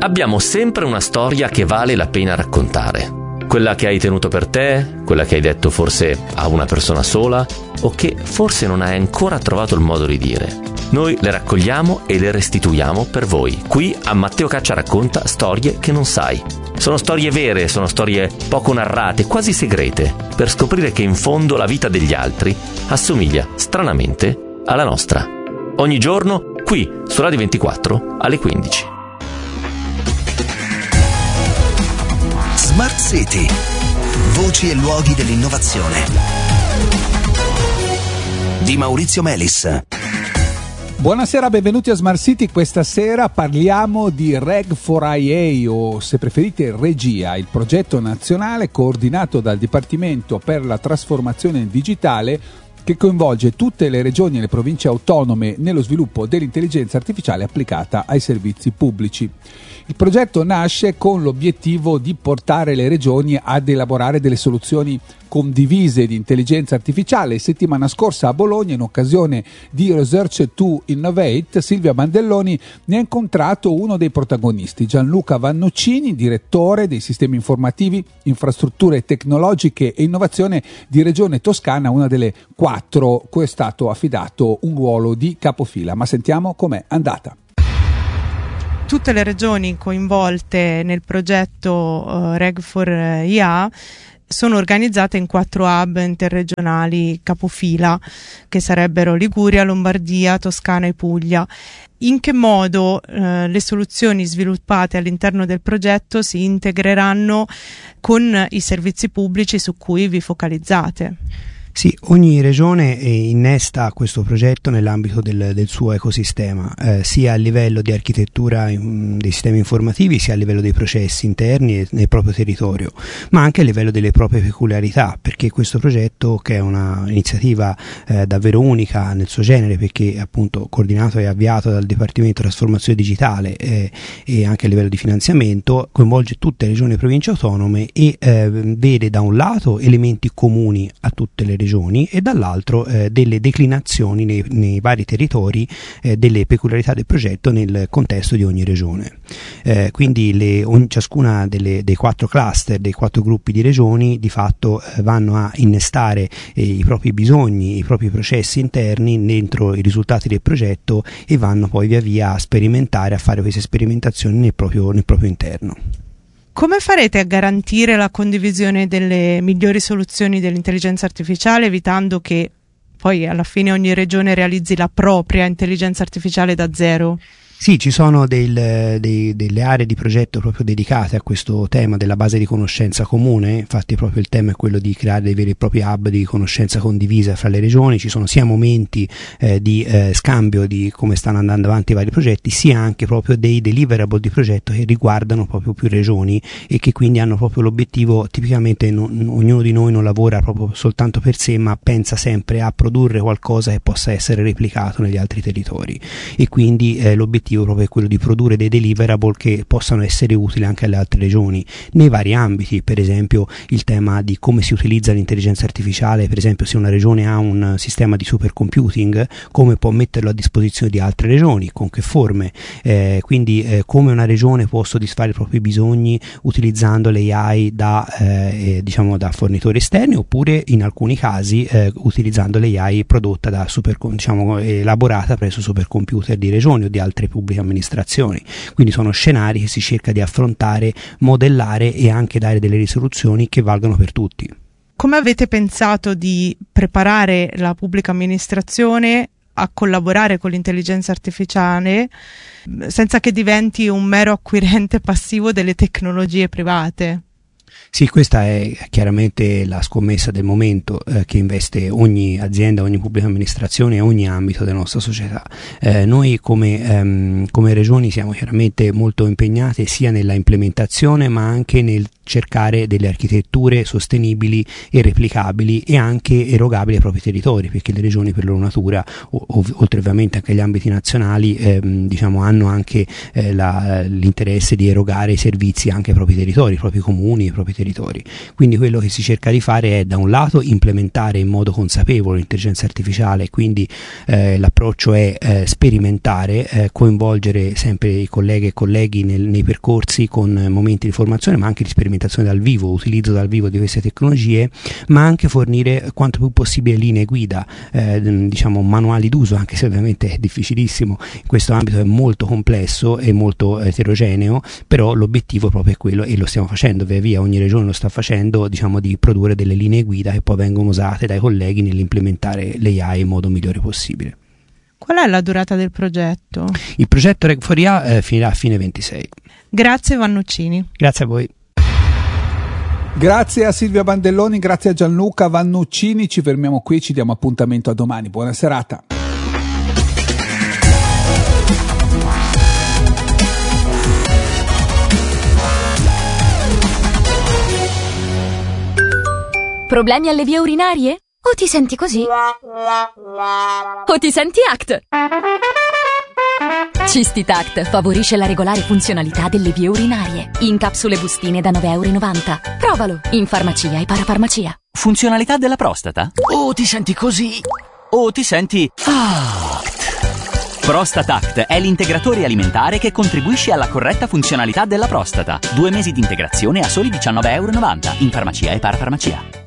Abbiamo sempre una storia che vale la pena raccontare. Quella che hai tenuto per te, quella che hai detto forse a una persona sola, o che forse non hai ancora trovato il modo di dire. Noi le raccogliamo e le restituiamo per voi. Qui a Matteo Caccia racconta storie che non sai. Sono storie vere, sono storie poco narrate, quasi segrete, per scoprire che in fondo la vita degli altri assomiglia stranamente alla nostra. Ogni giorno, qui su Radio 24 alle 15. Smart City. Voci e luoghi dell'innovazione. Di Maurizio Melis. Buonasera, benvenuti a Smart City. Questa sera parliamo di Reg4IA, o se preferite Regia, il progetto nazionale coordinato dal Dipartimento per la trasformazione digitale che coinvolge tutte le regioni e le province autonome nello sviluppo dell'intelligenza artificiale applicata ai servizi pubblici. Il progetto nasce con l'obiettivo di portare le regioni ad elaborare delle soluzioni condivise di intelligenza artificiale. Settimana scorsa a Bologna, in occasione di Research to Innovate, Silvia Bandelloni ne ha incontrato uno dei protagonisti, Gianluca Vannuccini, direttore dei sistemi informativi, infrastrutture tecnologiche e innovazione di Regione Toscana, una delle 4 cui è stato affidato un ruolo di capofila. Ma sentiamo com'è andata. Tutte le regioni coinvolte nel progetto Reg4IA sono organizzate in 4 hub interregionali capofila, che sarebbero Liguria, Lombardia, Toscana e Puglia. In che modo le soluzioni sviluppate all'interno del progetto si integreranno con i servizi pubblici su cui vi focalizzate? Sì, ogni regione innesta questo progetto nell'ambito del suo ecosistema, sia a livello di architettura dei sistemi informativi, sia a livello dei processi interni nel proprio territorio, ma anche a livello delle proprie peculiarità, perché questo progetto, che è un'iniziativa davvero unica nel suo genere, perché appunto coordinato e avviato dal Dipartimento di Trasformazione Digitale e anche a livello di finanziamento, coinvolge tutte le regioni e province autonome e vede da un lato elementi comuni a tutte le regioni e dall'altro delle declinazioni nei vari territori delle peculiarità del progetto nel contesto di ogni regione. Quindi ciascuna dei 4 cluster, dei 4 gruppi di regioni, di fatto vanno a innestare i propri bisogni, i propri processi interni dentro i risultati del progetto e vanno poi via via a sperimentare, a fare queste sperimentazioni nel proprio interno. Come farete a garantire la condivisione delle migliori soluzioni dell'intelligenza artificiale, evitando che poi alla fine ogni regione realizzi la propria intelligenza artificiale da zero? Sì, ci sono delle aree di progetto proprio dedicate a questo tema della base di conoscenza comune. Infatti proprio il tema è quello di creare dei veri e propri hub di conoscenza condivisa fra le regioni. Ci sono sia momenti di scambio di come stanno andando avanti i vari progetti, sia anche proprio dei deliverable di progetto che riguardano proprio più regioni e che quindi hanno proprio l'obiettivo. Tipicamente ognuno di noi non lavora proprio soltanto per sé, ma pensa sempre a produrre qualcosa che possa essere replicato negli altri territori, e quindi l'obiettivo proprio è quello di produrre dei deliverable che possano essere utili anche alle altre regioni nei vari ambiti. Per esempio il tema di come si utilizza l'intelligenza artificiale, per esempio se una regione ha un sistema di supercomputing, come può metterlo a disposizione di altre regioni, con che forme, quindi come una regione può soddisfare i propri bisogni utilizzando l'AI da fornitori esterni, oppure in alcuni casi utilizzando l'AI prodotta da elaborata presso supercomputer di regioni o di altre pubbliche amministrazioni. Quindi sono scenari che si cerca di affrontare, modellare e anche dare delle risoluzioni che valgano per tutti. Come avete pensato di preparare la pubblica amministrazione a collaborare con l'intelligenza artificiale senza che diventi un mero acquirente passivo delle tecnologie private? Sì, questa è chiaramente la scommessa del momento che investe ogni azienda, ogni pubblica amministrazione e ogni ambito della nostra società. Noi come regioni siamo chiaramente molto impegnati sia nella implementazione, ma anche nel cercare delle architetture sostenibili e replicabili e anche erogabili ai propri territori, perché le regioni per loro natura, oltre ovviamente anche agli ambiti nazionali, hanno anche l'interesse di erogare i servizi anche ai propri territori, ai propri comuni, ai propri propri territori. Quindi quello che si cerca di fare è, da un lato, implementare in modo consapevole l'intelligenza artificiale, quindi l'approccio è sperimentare, coinvolgere sempre i colleghe e colleghi nei percorsi con momenti di formazione, ma anche di sperimentazione dal vivo, utilizzo dal vivo di queste tecnologie, ma anche fornire quanto più possibile linee guida, diciamo manuali d'uso, anche se ovviamente è difficilissimo, in questo ambito è molto complesso e molto eterogeneo, però l'obiettivo proprio è quello, e lo stiamo facendo via via, ogni regione lo sta facendo, diciamo, di produrre delle linee guida che poi vengono usate dai colleghi nell'implementare l'AI in modo migliore possibile. Qual è la durata del progetto? Il progetto Reg4IA finirà a fine 26. Grazie Vannuccini. Grazie a voi. Grazie a Silvia Bandelloni, grazie a Gianluca Vannuccini. Ci fermiamo qui, ci diamo appuntamento a domani. Buona serata. Problemi alle vie urinarie? O ti senti così? O ti senti ACT? Cistitact favorisce la regolare funzionalità delle vie urinarie. In capsule bustine da €9,90. Provalo in farmacia e parafarmacia. Funzionalità della prostata? O ti senti così? O ti senti ACT? ProstataCT è l'integratore alimentare che contribuisce alla corretta funzionalità della prostata. 2 mesi di integrazione a soli €19,90 in farmacia e parafarmacia.